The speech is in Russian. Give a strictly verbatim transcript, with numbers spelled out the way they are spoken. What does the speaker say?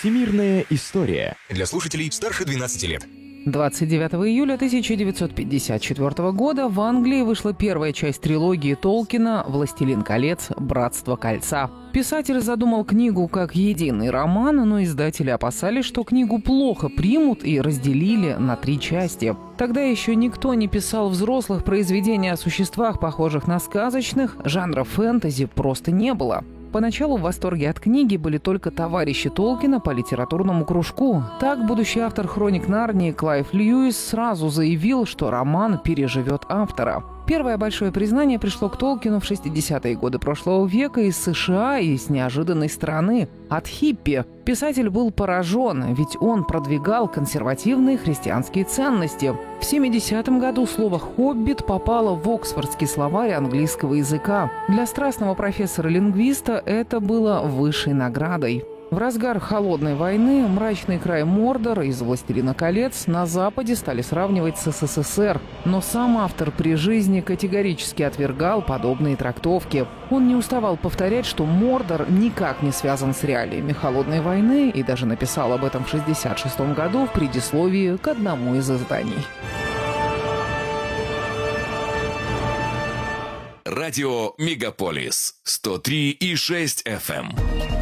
Всемирная история. Для слушателей старше двенадцати лет. двадцать девятого июля тысяча девятьсот пятьдесят четвёртого года в Англии вышла первая часть трилогии Толкина «Властелин колец. Братство кольца». Писатель задумал книгу как единый роман, но издатели опасались, что книгу плохо примут и разделили на три части. Тогда еще никто не писал взрослых произведений о существах, похожих на сказочных, жанра фэнтези просто не было. Поначалу в восторге от книги были только товарищи Толкина по литературному кружку. Так, будущий автор «Хроник Нарнии» Клайв Льюис сразу заявил, что роман переживет автора. Первое большое признание пришло к Толкину в шестидесятые годы прошлого века из США и с неожиданной стороны – от хиппи. Писатель был поражен, ведь он продвигал консервативные христианские ценности. В семидесятом году слово «хоббит» попало в Оксфордский словарь английского языка. Для страстного профессора-лингвиста это было высшей наградой. В разгар холодной войны мрачный край Мордор из «Властелина колец» на Западе стали сравнивать с СССР. Но сам автор при жизни категорически отвергал подобные трактовки. Он не уставал повторять, что Мордор никак не связан с реалиями холодной войны, и даже написал об этом в шестьдесят шестом году в предисловии к одному из изданий. Радио Мегаполис сто три и шесть эф эм.